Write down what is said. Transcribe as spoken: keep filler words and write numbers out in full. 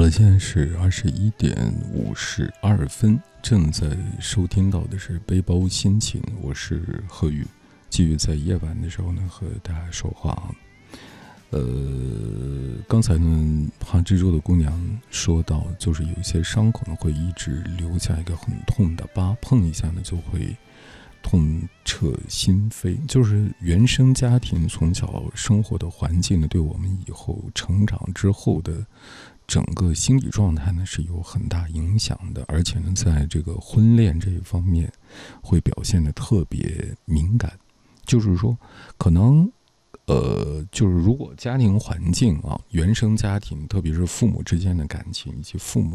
了，现在是二十一点五十二分，正在收听到的是背包心情，我是贺宇，继续在夜晚的时候呢和大家说话啊。呃，刚才呢，哈蜘蛛的姑娘说到，就是有一些伤口呢会一直留下一个很痛的疤，碰一下呢就会痛彻心扉。就是原生家庭从小生活的环境呢，对我们以后成长之后的整个心理状态呢是有很大影响的，而且呢，在这个婚恋这一方面会表现得特别敏感。就是说，可能。呃，就是如果家庭环境啊，原生家庭，特别是父母之间的感情，以及父母